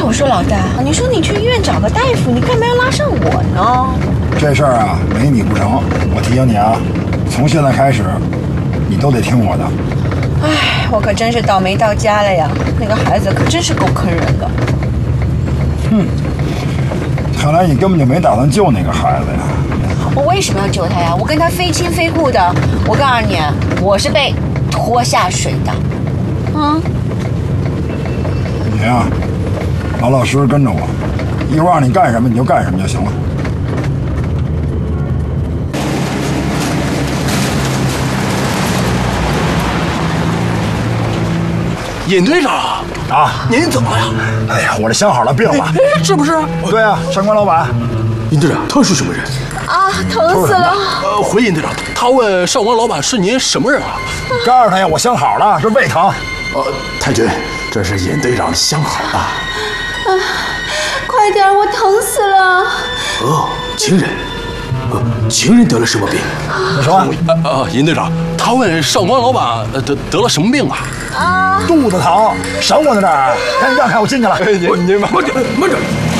我说老大，你说你去医院找个大夫，你干嘛要拉上我呢？ 这事儿啊，没你不成。我提醒你啊，从现在开始，你都得听我的。 哎，我可真是倒霉到家了呀！那个孩子可真是够坑人的。 看来你根本就没打算救那个孩子呀。 我为什么要救他呀？我跟他非亲非故的。我告诉你，我是被拖下水的。 你呀，老老实实跟着我，一会儿让你干什么你就干什么就行了。 尹队长啊， 您怎么了呀？ 哎呀，我这相好了病了。 是不是？ 对啊，上官老板。 尹队长，他是什么人？ 啊，疼死了！ 回尹队长，他问上官老板是您什么人啊？ 告诉他呀，我相好了，是胃疼。 太君，这是尹队长相好了。 快点，我疼死了！ 情人。情人得了什么病？ 你说尹队长，他问上官老板得了什么病啊？ 肚子疼，省我在这儿。赶紧让开，我进去了。 您慢着。